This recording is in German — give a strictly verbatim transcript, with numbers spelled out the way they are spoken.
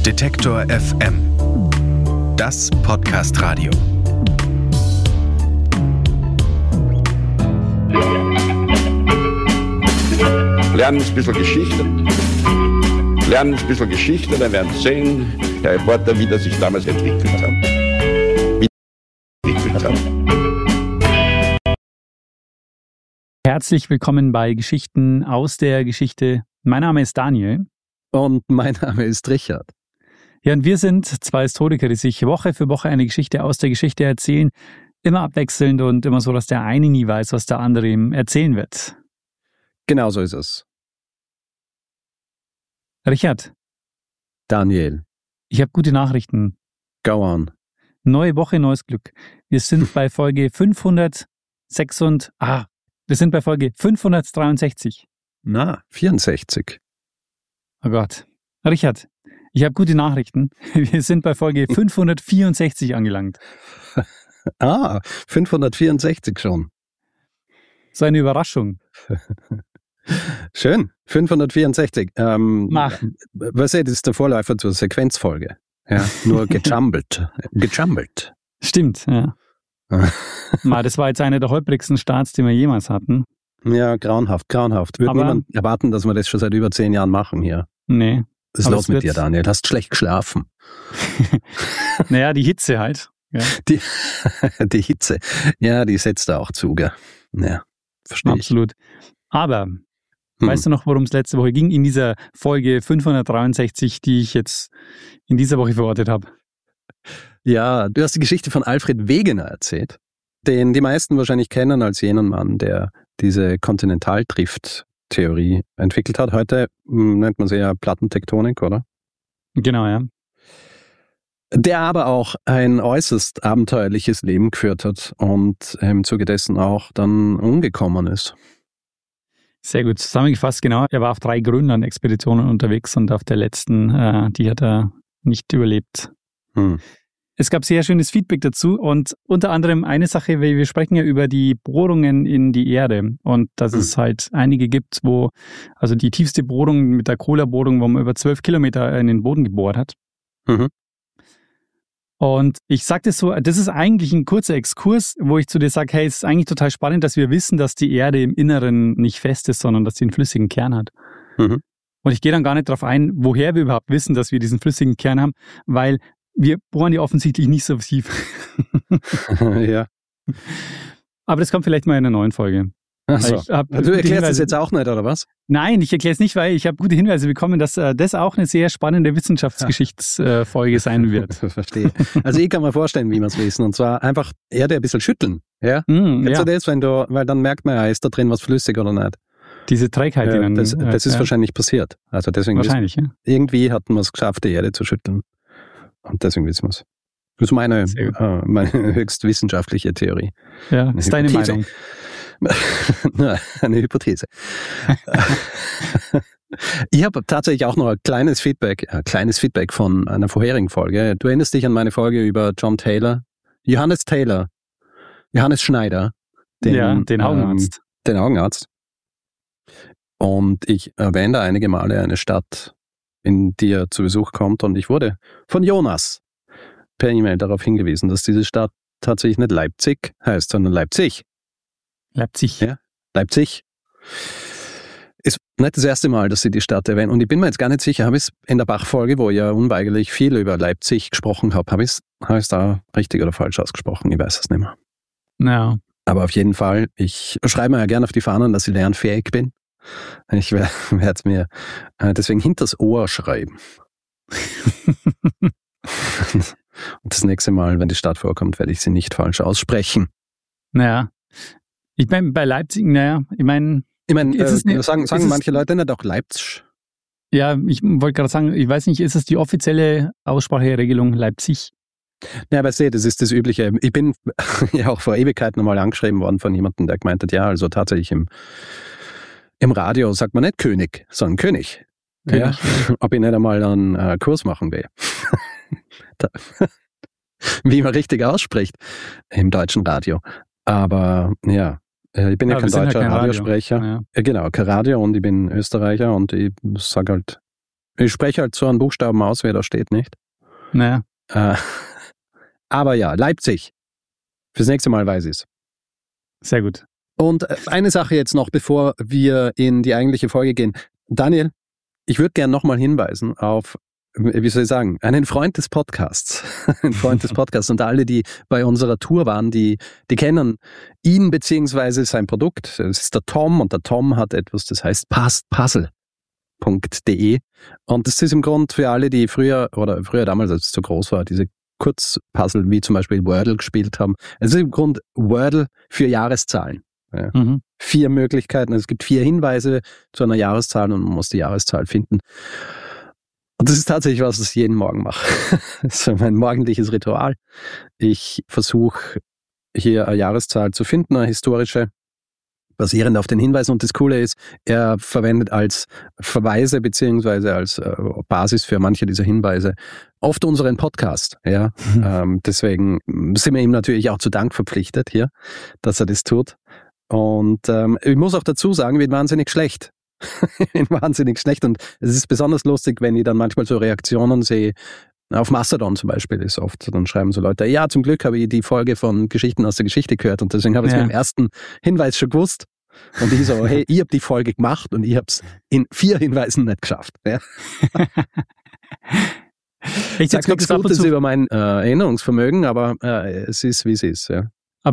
Detektor F M. Das Podcast-Radio. Lernen ein bisschen Geschichte. Lernen ein bisschen Geschichte, dann werden Sie sehen, der Reporter, wie das sich damals entwickelt hat. Wie entwickelt hat. Herzlich willkommen bei Geschichten aus der Geschichte. Mein Name ist Daniel. Und mein Name ist Richard. Ja, und wir sind zwei Historiker, die sich Woche für Woche eine Geschichte aus der Geschichte erzählen. Immer abwechselnd und immer so, dass der eine nie weiß, was der andere ihm erzählen wird. Genau so ist es. Richard. Daniel. Ich habe gute Nachrichten. Go on. Neue Woche, neues Glück. Wir sind bei Folge fünfhundertsechs und, ah, wir sind bei Folge fünfhundertdreiundsechzig. Na, vierundsechzig. Oh Gott. Richard, ich habe gute Nachrichten. Wir sind bei Folge fünfhundertvierundsechzig angelangt. Ah, fünfhundertvierundsechzig schon. So eine Überraschung. Schön, fünfhundertvierundsechzig. Ähm, Mach. Was ist, das ist der Vorläufer zur Sequenzfolge. Ja, nur gejumbelt. gejumbelt. Stimmt, ja. Ma, das war jetzt einer der holprigsten Starts, die wir jemals hatten. Ja, grauenhaft, grauenhaft. Würde Aber niemand erwarten, dass wir das schon seit über zehn Jahren machen hier. Nee. Was ist los mit dir, Daniel? Du hast schlecht geschlafen. Naja, die Hitze halt. Ja. Die, die Hitze. Ja, die setzt da auch zu, gell? Ja, verstehe ich. Absolut. Aber, Hm. weißt du noch, worum es letzte Woche ging in dieser Folge fünfhundertdreiundsechzig, die ich jetzt in dieser Woche verortet habe? Ja, du hast die Geschichte von Alfred Wegener erzählt, den die meisten wahrscheinlich kennen als jenen Mann, der diese Kontinentaldrift-Theorie entwickelt hat. Heute hm, nennt man sie ja Plattentektonik, oder? Genau, ja. Der aber auch ein äußerst abenteuerliches Leben geführt hat und im Zuge dessen auch dann umgekommen ist. Sehr gut zusammengefasst, genau. Er war auf drei Grönland-Expeditionen unterwegs und auf der letzten, äh, die hat er nicht überlebt. Hm. Es gab sehr schönes Feedback dazu und unter anderem eine Sache, weil wir sprechen ja über die Bohrungen in die Erde und dass Mhm. es halt einige gibt, wo, also die tiefste Bohrung mit der Kohlerbohrung, wo man über zwölf Kilometer in den Boden gebohrt hat. Mhm. Und ich sage das so, das ist eigentlich ein kurzer Exkurs, wo ich zu dir sage, hey, es ist eigentlich total spannend, dass wir wissen, dass die Erde im Inneren nicht fest ist, sondern dass sie einen flüssigen Kern hat. Mhm. Und ich gehe dann gar nicht darauf ein, woher wir überhaupt wissen, dass wir diesen flüssigen Kern haben, weil wir bohren ja offensichtlich nicht so tief. Ja. Aber das kommt vielleicht mal in einer neuen Folge. Ach so. Ich hab Du gute erklärst das Hinweise- jetzt auch nicht, oder was? Nein, ich erkläre es nicht, weil ich habe gute Hinweise bekommen, dass äh, das auch eine sehr spannende Wissenschaftsgeschichtsfolge sein wird. Verstehe. Also ich kann mir vorstellen, wie wir es wissen. Und zwar einfach Erde ein bisschen schütteln. Ja? Mm, Kennst ja, du das, wenn du, weil dann merkt man ja, ist da drin was flüssig oder nicht. diese Trägheit. die Ja, dann, das äh, das ist ja, wahrscheinlich passiert. Also deswegen wissen, wahrscheinlich, ja. irgendwie hatten wir es geschafft, die Erde zu schütteln. Und deswegen wissen wir es. Das ist meine, Sehr gut. äh, meine höchst wissenschaftliche Theorie. Ja, Eine ist deine Hypothese. Meinung. Eine Hypothese. Ich habe tatsächlich auch noch ein kleines Feedback, ein kleines Feedback von einer vorherigen Folge. Du erinnerst dich an meine Folge über John Taylor? Johannes Taylor. Johannes Schneider. Ja, den Augenarzt. Ähm, den Augenarzt. Und ich erwähne da einige Male eine Stadt, in die er zu Besuch kommt. Und ich wurde von Jonas per E-Mail darauf hingewiesen, dass diese Stadt tatsächlich nicht Leipzig heißt, sondern Leipzig. Leipzig. Ja. Leipzig ist nicht das erste Mal, dass sie die Stadt erwähnen. Und ich bin mir jetzt gar nicht sicher, habe ich es in der Bach-Folge, wo ich ja unweigerlich viel über Leipzig gesprochen habe, habe ich es habe ich es da richtig oder falsch ausgesprochen? Ich weiß es nicht mehr. Ja. Aber auf jeden Fall, ich schreibe mir ja gerne auf die Fahnen, dass ich lernfähig bin. Ich werde es mir äh, deswegen hinters Ohr schreiben. Und das nächste Mal, wenn die Stadt vorkommt, werde ich sie nicht falsch aussprechen. Naja. Ich meine, bei Leipzig, naja, ich meine, Ich meine, Ist es äh, ne- sagen, ist sagen es- manche Leute nicht auch Leipzig? ja, ich wollte gerade sagen, ich weiß nicht, ist es die offizielle Ausspracheregelung Leipzig? Ja, aber seht, das ist das Übliche. Ich bin ja auch vor Ewigkeiten einmal angeschrieben worden von jemandem, der gemeint hat, ja, also tatsächlich im, im Radio sagt man nicht König, sondern König. König. Ja, ob ich nicht einmal einen äh, Kurs machen will. Da, wie man richtig ausspricht im deutschen Radio. Aber ja, äh, ich bin ja Aber kein wir sind ja deutscher kein Radio. Radiosprecher. Ja. Ja, genau, kein Radio und ich bin Österreicher und ich sage halt Ich spreche halt so einen Buchstaben aus, wer da steht, nicht? Naja. Äh, aber ja, Leipzig. Fürs nächste Mal weiß ich es. Sehr gut. Und eine Sache jetzt noch, bevor wir in die eigentliche Folge gehen. Daniel, ich würde gerne nochmal hinweisen auf, wie soll ich sagen, einen Freund des Podcasts. Ein Freund des Podcasts. Und alle, die bei unserer Tour waren, die, die kennen ihn beziehungsweise sein Produkt. Das ist der Tom und der Tom hat etwas, das heißt pastpuzzle punkt de. Und das ist im Grunde für alle, die früher, oder früher damals, als es so groß war, diese Kurzpuzzle, wie zum Beispiel Wordle gespielt haben. Es ist im Grunde Wordle für Jahreszahlen. Ja. Mhm. Vier Möglichkeiten. Es gibt vier Hinweise zu einer Jahreszahl und man muss die Jahreszahl finden. Und das ist tatsächlich was, was ich jeden Morgen mache. Das ist mein morgendliches Ritual. Ich versuche hier eine Jahreszahl zu finden, eine historische, basierend auf den Hinweisen. Und das Coole ist, er verwendet als Verweise beziehungsweise als äh, Basis für manche dieser Hinweise oft unseren Podcast. Ja, mhm. ähm, deswegen sind wir ihm natürlich auch zu Dank verpflichtet hier, dass er das tut. Und ähm, ich muss auch dazu sagen, ich bin wahnsinnig schlecht. Ich bin wahnsinnig schlecht. Und es ist besonders lustig, wenn ich dann manchmal so Reaktionen sehe. Auf Mastodon zum Beispiel ist oft, dann schreiben so Leute, ja, zum Glück habe ich die Folge von Geschichten aus der Geschichte gehört und deswegen habe ich es ja. mit dem ersten Hinweis schon gewusst. Und ich so, hey, ich habe die Folge gemacht und ich habe es in vier Hinweisen nicht geschafft. Ja. Ich sage nichts Gutes über mein äh, Erinnerungsvermögen, aber äh, es ist, wie es ist. Ja.